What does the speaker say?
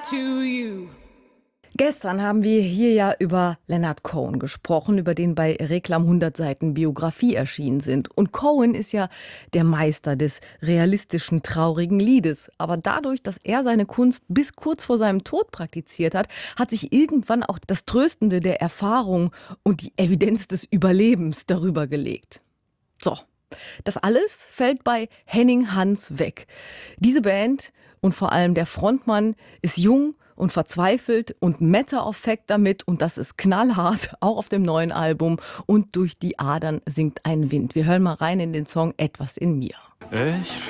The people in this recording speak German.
to you. Gestern haben wir hier ja über Leonard Cohen gesprochen, über den bei Reklam 100 Seiten Biografie erschienen sind. Und Cohen ist ja der Meister des realistischen, traurigen Liedes. Aber dadurch, dass er seine Kunst bis kurz vor seinem Tod praktiziert hat, hat sich irgendwann auch das Tröstende der Erfahrung und die Evidenz des Überlebens darüber gelegt. So, das alles fällt bei Henning Hans weg. Diese Band und vor allem der Frontmann ist jung und verzweifelt und Matter of Fact damit, und das ist knallhart, auch auf dem neuen Album, und durch die Adern singt ein Wind. Wir hören mal rein in den Song Etwas in mir. Ich